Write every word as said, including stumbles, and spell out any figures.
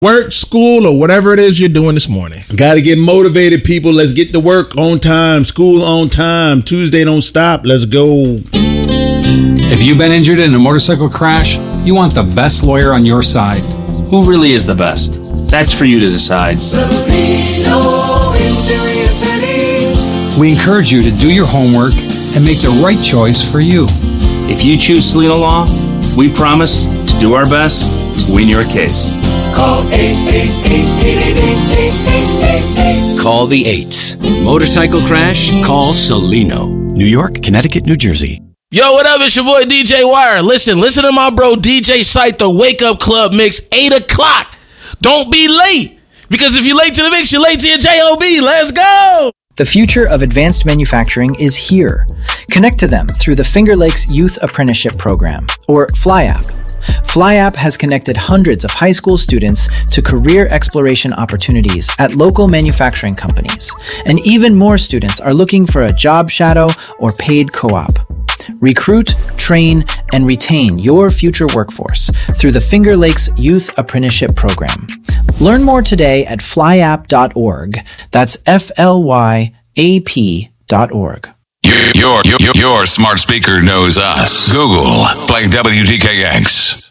work, school, or whatever it is you're doing this morning. Got to get motivated, people. Let's get to work on time, school on time. Tuesday don't stop. Let's go. If you've been injured in a motorcycle crash, you want the best lawyer on your side. Who really is the best? That's for you to decide. Cellino Injury Attorneys. We encourage you to do your homework and make the right choice for you. If you choose Cellino Law, we promise to do our best to win your case. Call eight eight eight, eight eight eight, eight eight eight eight. Call the eights. Motorcycle crash? Call Cellino. New York, Connecticut, New Jersey. Yo, what up? It's your boy D J Wire. Listen, listen to my bro D J Sight, the Wake Up Club mix, eight o'clock. Don't be late, because if you're late to the mix, you're late to your J O B. Let's go! The future of advanced manufacturing is here. Connect to them through the Finger Lakes Youth Apprenticeship Program, or FlyApp. FlyApp has connected hundreds of high school students to career exploration opportunities at local manufacturing companies, and even more students are looking for a job shadow or paid co-op. Recruit, train, and retain your future workforce through the Finger Lakes Youth Apprenticeship Program. Learn more today at flyapp dot org. That's F L Y A P dot org. Your, your, your, your smart speaker knows us. Google, play W T K X.